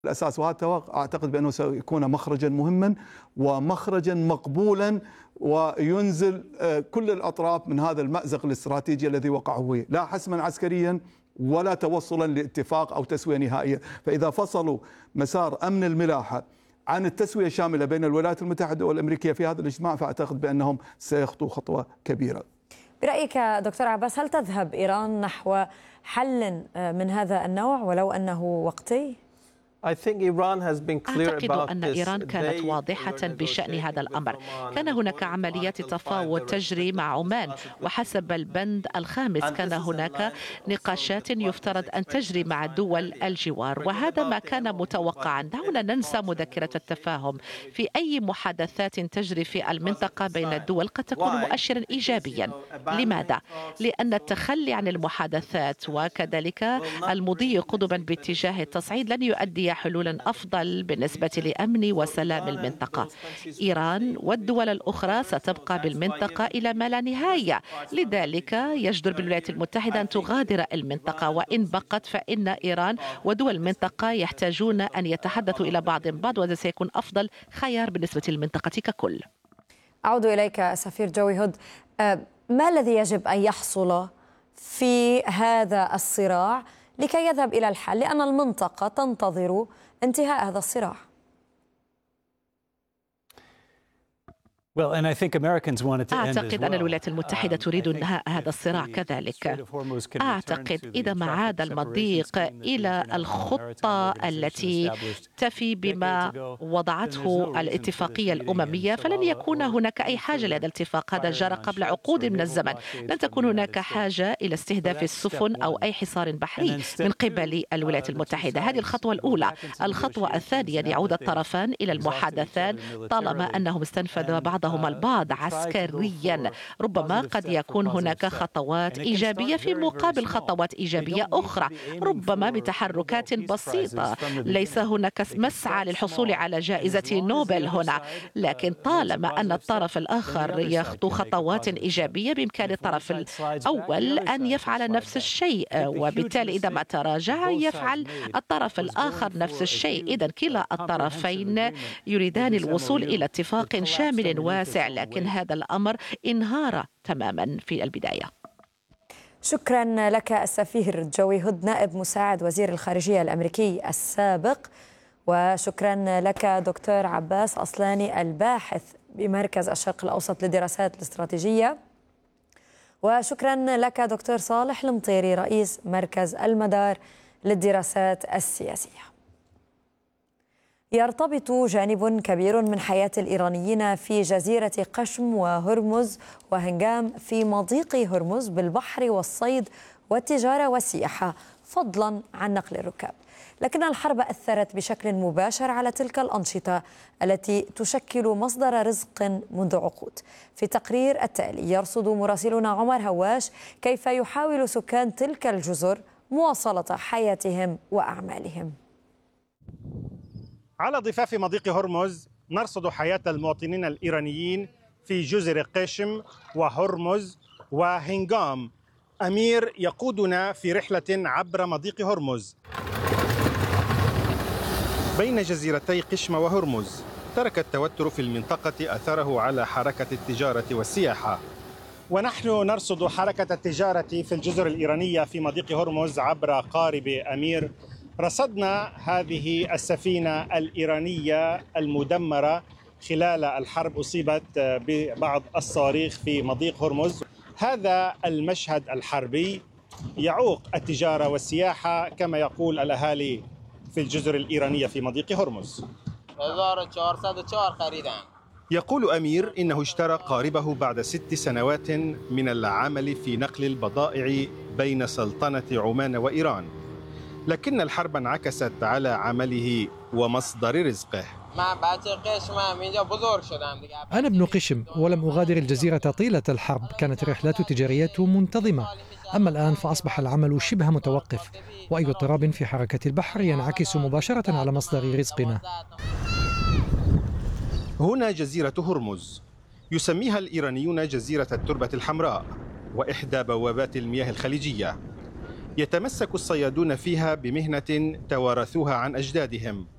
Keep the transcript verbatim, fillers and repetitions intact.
الأساس، وهذا أعتقد بأنه سيكون مخرجا مهما ومخرجا مقبولا، وينزل كل الأطراف من هذا المأزق الاستراتيجي الذي وقعوا فيه، لا حسما عسكريا ولا توصلا لاتفاق أو تسوية نهائية. فإذا فصلوا مسار أمن الملاحة عن التسوية الشاملة بين الولايات المتحدة والأمريكية في هذا الاجتماع، فأعتقد بأنهم سيخطوا خطوة كبيرة. برأيك دكتور عباس، هل تذهب إيران نحو حل من هذا النوع ولو أنه وقتي؟ أعتقد أن إيران كانت واضحة بشأن هذا الأمر. كان هناك عمليات تفاوض تجري مع عمان، وحسب البند الخامس كان هناك نقاشات يفترض أن تجري مع دول الجوار، وهذا ما كان متوقعا. دعونا ننسى مذكرة التفاهم. في أي محادثات تجري في المنطقة بين الدول قد تكون مؤشرا إيجابيا. لماذا؟ لأن التخلي عن المحادثات وكذلك المضي قدما باتجاه التصعيد لن يؤدي حلولا أفضل بالنسبة لأمن وسلام المنطقة. إيران والدول الأخرى ستبقى بالمنطقة إلى ما لا نهاية، لذلك يجدر بالولايات المتحدة أن تغادر المنطقة، وإن بقت فإن إيران ودول المنطقة يحتاجون أن يتحدثوا إلى بعض بعض، وهذا سيكون أفضل خيار بالنسبة للمنطقة ككل. أعود إليك سفير جوي هود، ما الذي يجب أن يحصل في هذا الصراع لكي يذهب إلى الحل، لأن المنطقة تنتظر انتهاء هذا الصراع؟ أعتقد أن الولايات المتحدة تريد انهاء هذا الصراع كذلك. أعتقد إذا ما عاد المضيق إلى الخطة التي تفي بما وضعته الاتفاقية الأممية فلن يكون هناك أي حاجة لهذا الاتفاق. هذا جرى قبل عقود من الزمن. لن تكون هناك حاجة إلى استهداف السفن أو أي حصار بحري من قبل الولايات المتحدة. هذه الخطوة الأولى. الخطوة الثانية أن يعود الطرفان إلى المحادثات طالما أنهم استنفذوا بعض بعضهم البعض عسكريا. ربما قد يكون هناك خطوات إيجابية في مقابل خطوات إيجابية أخرى، ربما بتحركات بسيطة. ليس هناك مسعى للحصول على جائزة نوبل هنا، لكن طالما أن الطرف الآخر يخطو خطوات إيجابية بإمكان الطرف الأول أن يفعل نفس الشيء، وبالتالي إذا ما تراجع يفعل الطرف الآخر نفس الشيء. إذا كلا الطرفين يريدان الوصول إلى اتفاق شامل واسع، لكن هذا الأمر انهار تماما في البداية. شكرا لك السفير جوي هود، نائب مساعد وزير الخارجية الأمريكي السابق، وشكرا لك دكتور عباس أصلاني الباحث بمركز الشرق الأوسط للدراسات الاستراتيجية، وشكرا لك دكتور صالح المطيري رئيس مركز المدار للدراسات السياسية. يرتبط جانب كبير من حياة الإيرانيين في جزيرة قشم وهرمز وهنجام في مضيق هرمز بالبحر والصيد والتجارة والسياحة، فضلا عن نقل الركاب. لكن الحرب أثرت بشكل مباشر على تلك الأنشطة التي تشكل مصدر رزق منذ عقود. في التقرير التالي يرصد مراسلنا عمر هواش كيف يحاول سكان تلك الجزر مواصلة حياتهم وأعمالهم. على ضفاف مضيق هرمز نرصد حياة المواطنين الإيرانيين في جزر قشم وهرمز وهنجام. أمير يقودنا في رحلة عبر مضيق هرمز بين جزيرتي قشم وهرمز. ترك التوتر في المنطقة أثره على حركة التجارة والسياحة، ونحن نرصد حركة التجارة في الجزر الإيرانية في مضيق هرمز عبر قارب أمير. رصدنا هذه السفينة الإيرانية المدمرة خلال الحرب، أصيبت ببعض الصواريخ في مضيق هرمز. هذا المشهد الحربي يعوق التجارة والسياحة كما يقول الأهالي في الجزر الإيرانية في مضيق هرمز. يقول أمير إنه اشترى قاربه بعد ست سنوات من العمل في نقل البضائع بين سلطنة عمان وإيران، لكن الحرب انعكست على عمله ومصدر رزقه. أنا ابن قشم ولم أغادر الجزيرة طيلة الحرب، كانت الرحلات التجارية منتظمة. أما الآن فأصبح العمل شبه متوقف، وأي اضطراب في حركة البحر ينعكس مباشرة على مصدر رزقنا. هنا جزيرة هرمز، يسميها الإيرانيون جزيرة التربة الحمراء، وإحدى بوابات المياه الخليجية. يتمسك الصيادون فيها بمهنة توارثوها عن أجدادهم،